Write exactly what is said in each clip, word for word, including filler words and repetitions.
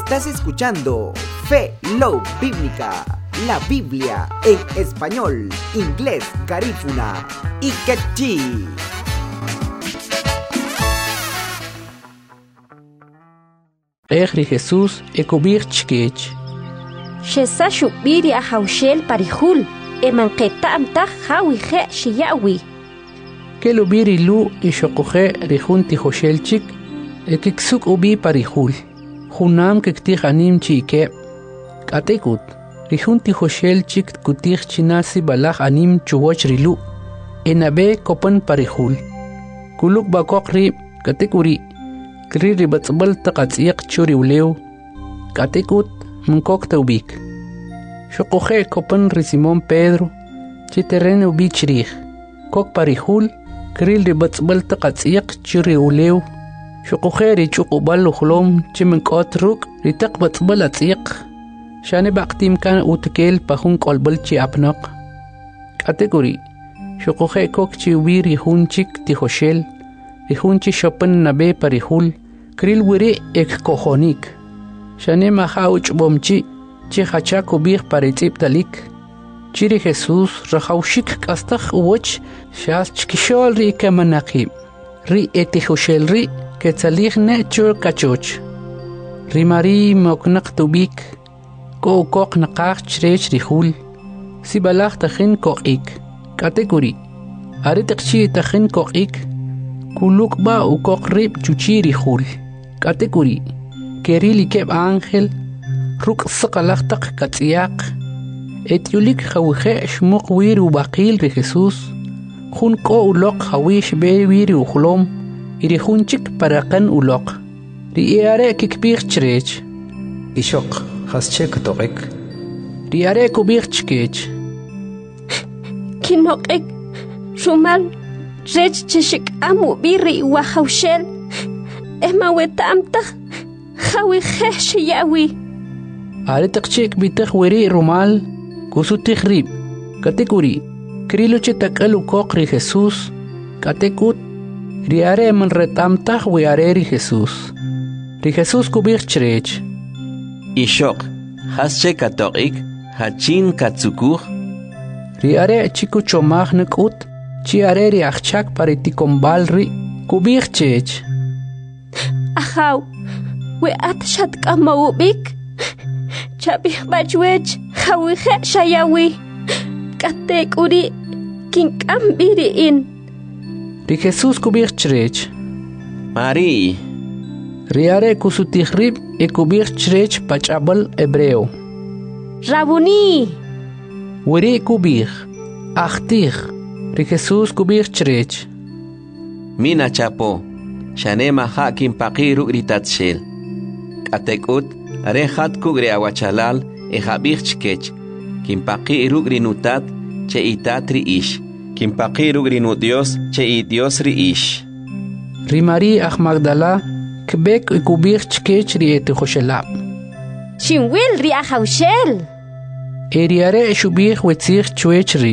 Estás escuchando Fe Love Bíblica, la Biblia en español, inglés, garífuna y quechí. Ejri Jesús ekubir chkech. Shesa shubiri a haushel parihul, emanqeta amta hawihe shiyawi. Que lo biri lu y shokoje rihunti hoshelchik, ekiksuk ubi parihul. Hunam kektih anim chike. Katekut, rihunti hoshelchik kutih chinasi balach anim chuwach rilu. Enabe kopan parihul. Kuluk bakok rib, katekuri. Kri ribatsbal taqatsiq churi uleu. Katekut, mnkok taubik. Shokoje kopan ri Simón Pedro, chiterren ubi chirih. Kok parihul, kri ribatsbal taqatsiq churi uleu. Shokoje ri chukubal uhlom, chimenkot ruk, ri taqbatsbal atsiq. Shane baktim kan utkel pahun kolbal chi apnaq. Katekuri, shokoje kok chi ubi rihunchik tihoshel. Rihunchi shopan nabe parihul, kril wiri ek kohonik. Shane mahauch bomchi, chi hachak ubih paritip talik. Chiri Jesús rahaushik kastak uwach, shas chkishol ri kamanakib. Ri etihoshel ri, ketzalich ne chur kachoch. Ri mari moknak tubik, ko ukok nakach chrech rihul. Si balach tachin kokik. Kategori, aritakchi tachin kokik. Kuluk ba ukok rib chuchiri hul. Kategori. Kerili keb ángel. Ruk sakalaktak katsiyak. Etiulik hawihe shmuk wiru bakil ri Jesús. Hun ko ulok hawish be wiri uhlom. Iri hunchik parakan ulok. Ri iare kikbir chrech. Ishok haschek torik. Ri iare kubir chkech. Kinok ek. Shumal. Rech chishik amu biri wa haushel. Ema wetamta. Hawi hesh yawi. Aritak chik bitak wiri rumal. Kusutik rib. Katekuri. Krilo chitak alu kokri Jesús. Katekut. Riare man retamta wiare ri Jesús. Ri Jesús kubir chrech. Ishok. Hasche katorik. Hachin katsukur. Riare chiku chomach nekut. Chi areri achak paritikom balri kubir chech. Ahaw, we atshat kamawubik. Chabih bajwech, hawihe shayawi. Katek uri, kinkam biri in. Ri Jesús kubir chrech. Mari. Riare kusutihrib e kubir chrech pachabal hebreo. Rabuni. Wiri kubir. Achtir. Ri Jesús kubir chrech. Mina chapo. Shanema hakim pakiru gritatshel. Katekut. Are hat kugri awachalal. E habir chkech. Kim pakiru grinutat. Che itatri ish. Kim pakiru grinu Dios. Che i Dios ri ish. Ri Mari ach Magdala. Kbek e kubir chkech ri ete khoshelab. Shinwil ri ahaushel. E riare shubir wetzir chwech ri.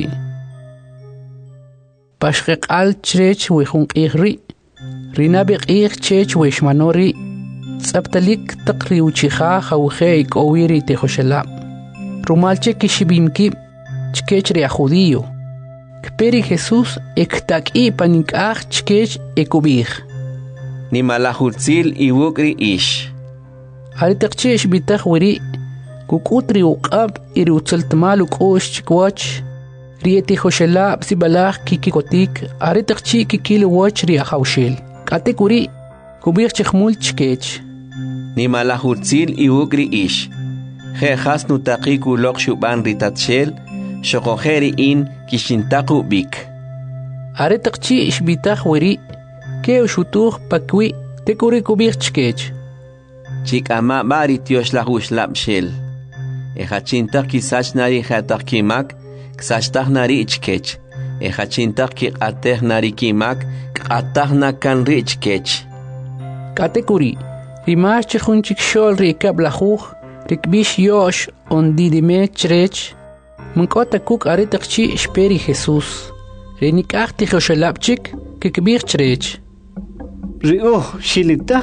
Pashqeq al chrech wihun qihri. Rinabi qih chech wishmanori. Tsabtalik taqri uchiha hawhe ikowiri tehoshelab. Rumalche kishibimki chkech ri judío. Kperi Jesús ektak'i panink'aj chkech ekubih. Ni malahurtzil iwukri ish. Haritaqchi ishbitaj wiri. Kukutri uqab iri utzaltmal uqosh chikwach. Rieti hoshelab si balach kikikotik, aritakchi kikilu wach ri ahaushel. Katekuri, kubir chikmul chkech. Ni malahurtzil iwukri ish. He has nutakiku lok shuban ritatshel, shokoheri in kishintaku bik. Aritakchi ishbitach wiri, ke ushutuh pakwi, tekuri kubir chkech. Chik ama bari tiosh lahush lapshel. Ejachintak kisach nari hatakimak, Ksashtah nari ichkech. Ejachintak ki ateh nari kimak. Katah nakan richkech. Katekuri. Rimash chihunchik shol rikab lahuch. Rikbish yosh on didime chrech. Munkota kuk aritakchi shperi Jesús. Renikach tichoshelapchik. Kikbir chrech. Rio shilita